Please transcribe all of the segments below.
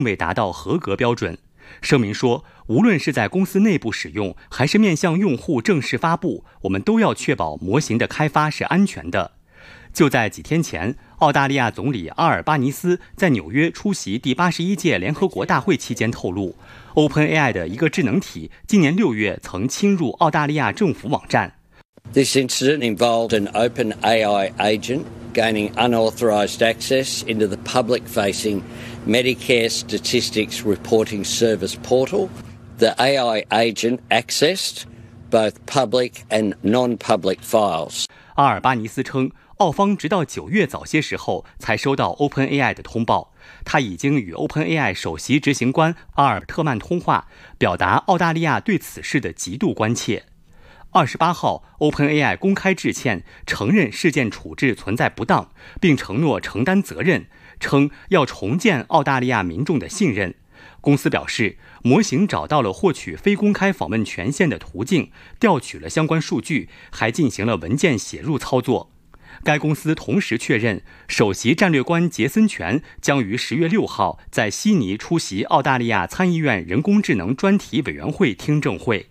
未达到合格标准。声明说，无论是在公司内部使用，还是面向用户正式发布，我们都要确保模型的开发是安全的。就在几天前，澳大利亚总理阿尔巴尼斯在纽约出席第81届联合国大会期间透露， OpenAI 的一个智能体今年6月曾侵入澳大利亚政府网站。 This incident involved an OpenAI agent gaining unauthorized access into the public-facing Medicare Statistics Reporting Service portal. The AI agent accessed both public and non-public files. 阿尔巴尼斯称，澳方直到9月早些时候才收到 OpenAI 的通报，他已经与 OpenAI 首席执行官阿尔特曼通话，表达澳大利亚对此事的极度关切。28号 ，OpenAI 公开致歉，承认事件处置存在不当，并承诺承担责任，称要重建澳大利亚民众的信任。公司表示，模型找到了获取非公开访问权限的途径，调取了相关数据，还进行了文件写入操作。该公司同时确认，首席战略官杰森·权将于10月6号在悉尼出席澳大利亚参议院人工智能专题委员会听证会。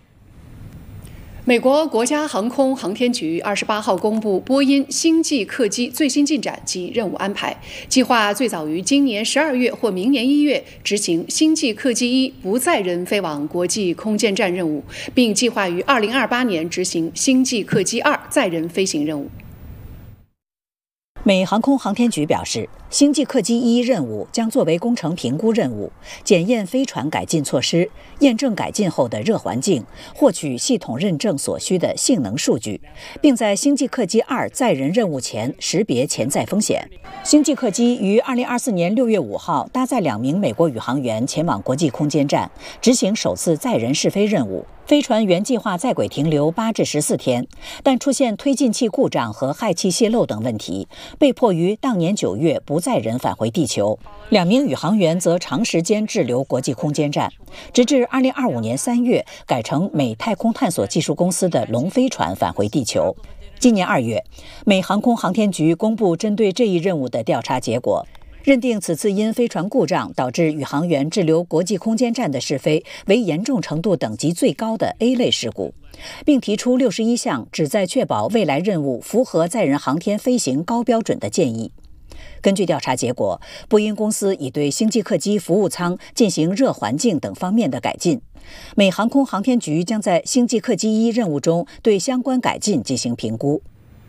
美国国家航空航天局28号公布波音星际客机最新进展及任务安排，计划最早于今年12月或明年1月执行星际客机1不载人飞往国际空间站任务，并计划于2028年执行星际客机2载人飞行任务。 美航空航天局表示，星际客机1任务将作为工程评估任务，检验飞船改进措施，验证改进后的热环境，获取系统认证所需的性能数据，并在星际客机2载人任务前识别潜在风险。星际客机于2024年6月5号搭载2名美国宇航员前往国际空间站，执行首次载人试飞任务。飞船原计划在轨停留8至14天，但出现推进器故障和氦气泄漏等问题，被迫于当年9月不载人返回地球。2名宇航员则长时间滞留国际空间站，直至2025年3月改成美太空探索技术公司的龙飞船返回地球。今年2月，美航空航天局公布针对这一任务的调查结果，认定此次因飞船故障导致宇航员滞留国际空间站的试飞为严重程度等级最高的 A 类事故，并提出61项旨在确保未来任务符合载人航天飞行高标准的建议。根据调查结果，波音公司已对星际客机服务舱进行热环境等方面的改进。美航空航天局将在星际客机1任务中对相关改进进行评估。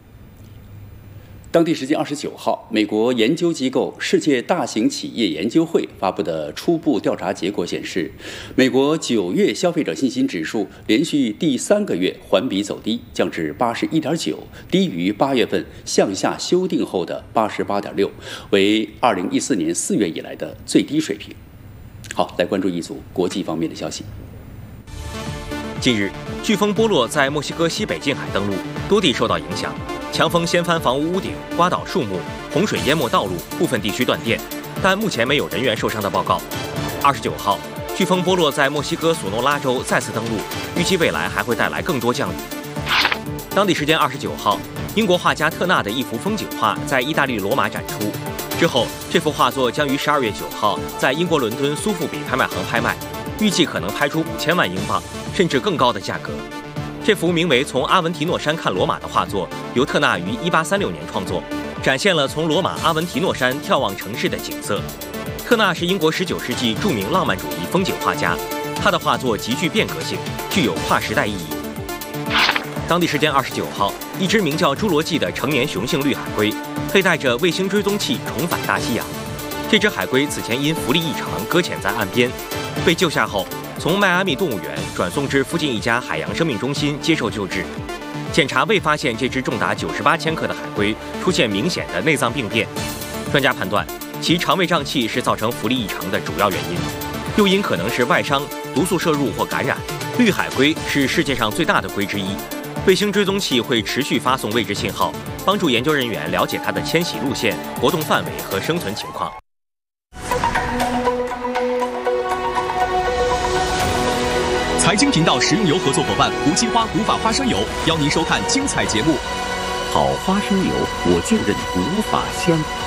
当地时间29号，美国研究机构世界大型企业研究会发布的初步调查结果显示，美国9月消费者信心指数连续第3个月环比走低，降至81.9，低于8月份向下修订后的88.6，为2014年4月以来的最低水平。好，来关注一组国际方面的消息。 近日，飓风波洛在墨西哥西北近海登陆，多地受到影响。强风掀翻房屋屋顶，刮倒树木，洪水淹没道路，部分地区断电，但目前没有人员受伤的报告。29号，飓风波洛在墨西哥索诺拉州再次登陆，预计未来还会带来更多降雨。当地时间29号，英国画家特纳的一幅风景画在意大利罗马展出，之后这幅画作将于12月9号在英国伦敦苏富比拍卖行拍卖，预计可能拍出5000万英镑，甚至更高的价格。这幅名为《从阿文提诺山看罗马》的画作由特纳于1836年创作，展现了从罗马阿文提诺山眺望城市的景色。特纳是英国19世纪著名浪漫主义风景画家，他的画作极具变革性，具有跨时代意义。当地时间29号，一只名叫侏罗纪的成年雄性绿海龟佩戴着卫星追踪器重返大西洋。这只海龟此前因浮力异常搁浅在岸边，被救下后从迈阿密动物园转送至附近一家海洋生命中心接受救治。检查未发现这只重达98千克的海龟出现明显的内脏病变，专家判断其肠胃胀气是造成浮力异常的主要原因，诱因可能是外伤、毒素摄入或感染。绿海龟是世界上最大的龟之一，卫星追踪器会持续发送位置信号，帮助研究人员了解它的迁徙路线、活动范围和生存情况。 财经频道食用油合作伙伴无机花古法花生油邀您收看精彩节目。 好花生油，我就认古法香。